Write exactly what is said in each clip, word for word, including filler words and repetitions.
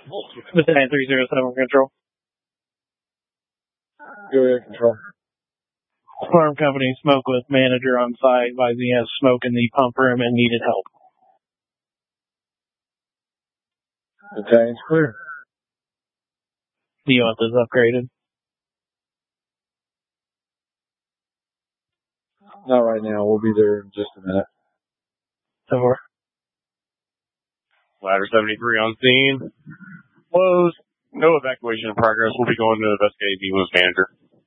Battalion three zero seven control. Go ahead, control. Farm company smoke with manager on site, advising he has smoke in the pump room and needed help. Battalion's clear. Do you want this upgraded? Not right now. We'll be there in just a minute. Over. Ladder seventy-three on scene. Closed. No evacuation in progress. We'll be going to investigate the wounds manager.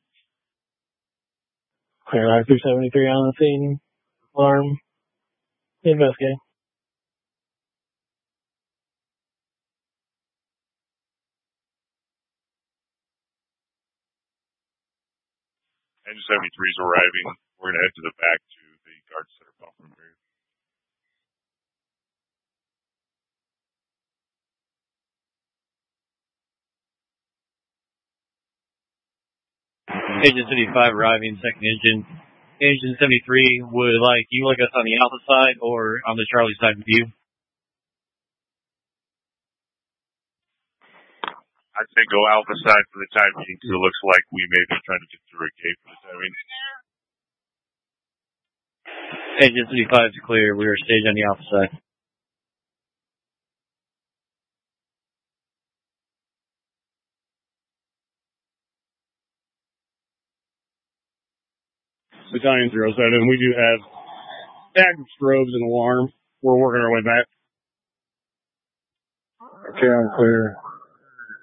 Clear ladder three seventy-three on the scene. Alarm. Investigate. Engine seventy-three is arriving. We're going to head to the back to the guard center pump room area. Engine seventy-five arriving, second engine. Engine seventy-three would like you like us on the Alpha side or on the Charlie side with you? I'd say go Alpha side for the time being because it looks like we may be trying to get through a gate for the time being. Engine seventy-five is clear. We are staged on the Alpha side. Battalion zero seven, we do have active strobes and alarm. We're working our way back. Okay, I'm clear.